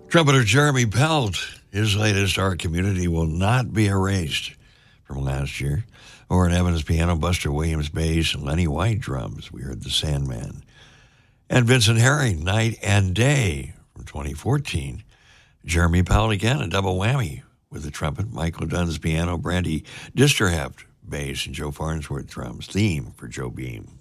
Trumpeter Jeremy Pelt, his latest Our Community Will Not Be Erased from last year. Orrin Evans piano, Buster Williams bass, and Lenny White drums. We heard The Sandman. And Vincent Herring, Night and Day from 2014. Jeremy Pelt again, a double whammy with the trumpet, Michael Dunn's piano, Brandy Disterheft bass, and Joe Farnsworth drums. Theme for Joe Beam.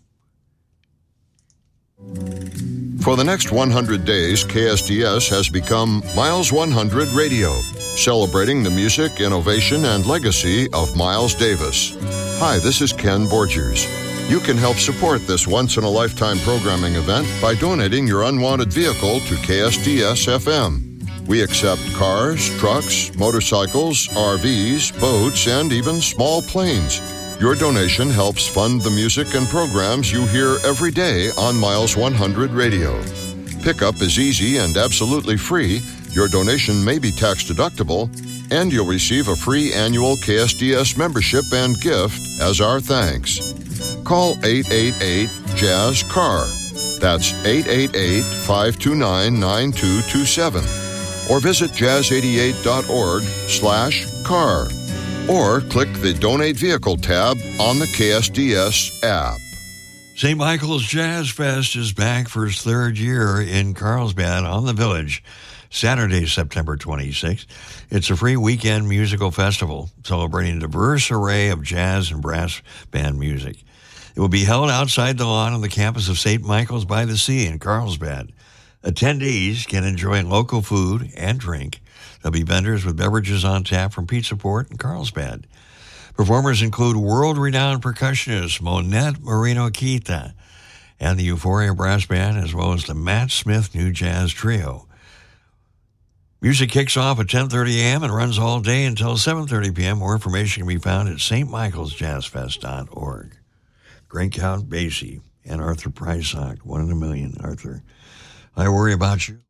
For the next 100 days, KSDS has become Miles 100 Radio, celebrating the music, innovation, and legacy of Miles Davis. Hi, this is Ken Borgers. You can help support this once-in-a-lifetime programming event by donating your unwanted vehicle to KSDS-FM. We accept cars, trucks, motorcycles, RVs, boats, and even small planes. Your donation helps fund the music and programs you hear every day on Miles 100 Radio. Pickup is easy and absolutely free. Your donation may be tax deductible, and you'll receive a free annual KSDS membership and gift as our thanks. Call 888-JAZZ-CAR. That's 888-529-9227. Or visit jazz88.org/car. Or click the Donate Vehicle tab on the KSDS app. St. Michael's Jazz Fest is back for its third year in Carlsbad on the Village, Saturday, September 26th. It's a free weekend musical festival celebrating a diverse array of jazz and brass band music. It will be held outside the lawn on the campus of St. Michael's by the Sea in Carlsbad. Attendees can enjoy local food and drink. There'll be vendors with beverages on tap from Pizza Port and Carlsbad. Performers include world-renowned percussionist Monette Moreno-Quita and the Euphoria Brass Band, as well as the Matt Smith New Jazz Trio. Music kicks off at 10:30 a.m. and runs all day until 7:30 p.m. More information can be found at stmichaelsjazzfest.org. Great Count Basie and Arthur Prysock, 1 in a million, Arthur. I worry about you.